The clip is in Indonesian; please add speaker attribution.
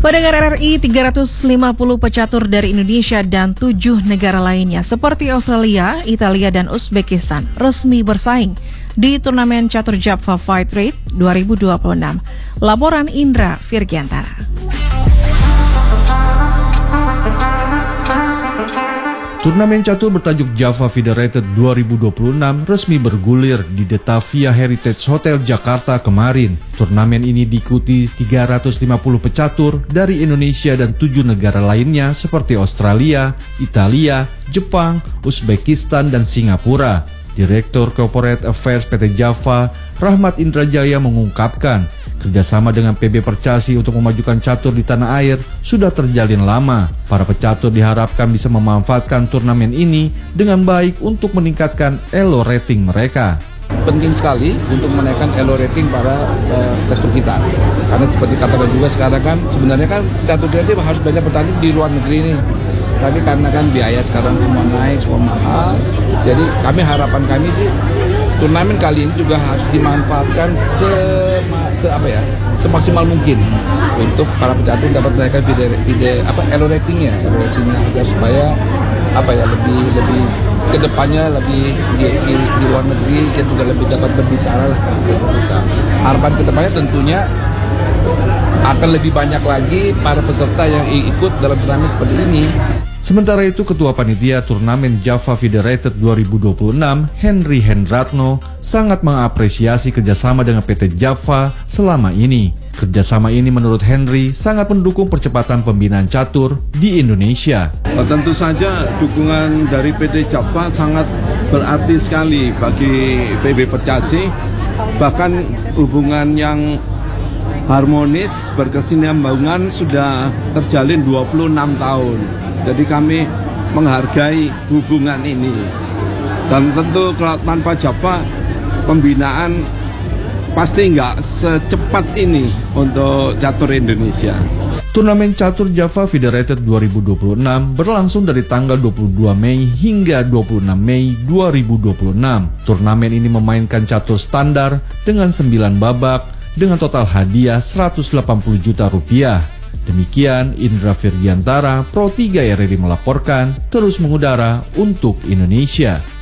Speaker 1: Pendengar RRI, 350 pecatur dari Indonesia dan 7 negara lainnya seperti Australia, Italia, dan Uzbekistan resmi bersaing di turnamen catur Java Fight Rate 2026. Laporan Indra Virgiantara.
Speaker 2: Turnamen catur bertajuk Java Federated 2026 resmi bergulir di Detavia Heritage Hotel Jakarta kemarin. Turnamen ini diikuti 350 pecatur dari Indonesia dan 7 negara lainnya seperti Australia, Italia, Jepang, Uzbekistan, dan Singapura. Direktur Corporate Affairs PT Java, Rahmat Indrajaya mengungkapkan, kerjasama dengan PB Percasi untuk memajukan catur di tanah air sudah terjalin lama. Para pecatur diharapkan bisa memanfaatkan turnamen ini dengan baik untuk meningkatkan elo rating mereka.
Speaker 3: Penting sekali untuk menaikkan elo rating para pecatur kita. Karena seperti katakan juga sekarang kan sebenarnya kan pecatur kita harus banyak bertanding di luar negeri nih. Tapi karena kan biaya sekarang semua naik, semua mahal. Jadi harapan kami sih turnamen kali ini juga harus dimanfaatkan semaksimal mungkin untuk para pecatur dapat menaikkan elo ratingnya agar supaya lebih kedepannya lebih di luar negeri dan juga lebih dapat berbicara lah. Harapan kedepannya tentunya akan lebih banyak lagi para peserta yang ikut dalam turnamen seperti ini.
Speaker 2: Sementara itu, Ketua Panitia Turnamen Java Federated 2026, Henry Hendratno, sangat mengapresiasi kerjasama dengan PT Java selama ini. Kerjasama ini menurut Henry sangat mendukung percepatan pembinaan catur di Indonesia.
Speaker 4: Tentu saja dukungan dari PT Java sangat berarti sekali bagi PB Percasi. Bahkan hubungan yang harmonis, berkesinambungan sudah terjalin 26 tahun. Jadi kami menghargai hubungan ini. Dan tentu Klub Tanpa Java pembinaan pasti nggak secepat ini untuk catur Indonesia.
Speaker 2: Turnamen catur Java Federated 2026 berlangsung dari tanggal 22 Mei hingga 26 Mei 2026. Turnamen ini memainkan catur standar dengan 9 babak dengan total hadiah 180 juta rupiah. Demikian Indra Virgiantara, Pro 3 RRI melaporkan, terus mengudara untuk Indonesia.